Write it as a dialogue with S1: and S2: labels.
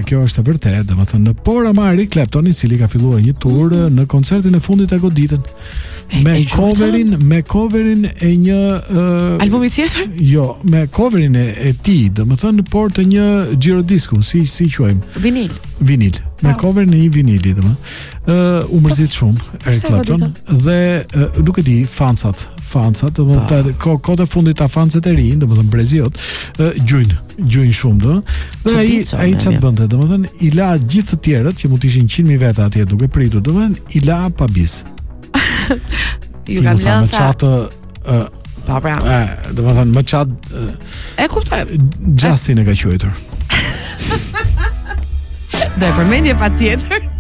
S1: kjo është e vërtetë, domethënë, por ama Eric Clapton, i cili ka filluar një tur në koncertin e fundit e goditën me coverin e një
S2: albumi tjetër?
S1: Jo, me coverin e tij, domethënë, por të një girodisku, si quajmë? Vinil. Me coverin e një vinili, domethënë. U mërzit shumë Eric Clapton dhe nuk e di fansat, domethënë kohët e fundit ta fanset e rinj, domethënë breziot, gjujnë shumë, domethënë. Dhe ai çfarë bënte, domethënë, i la gjithë të tjerët që mund të ishin 100.000 veta atje duke pritur, domethënë, i la pa bis.
S2: Ju kam lënë
S1: me çatë domethënë më çat
S2: e kuptoj.
S1: Justin e ka quajtur.
S2: Do e përmendje patjetër.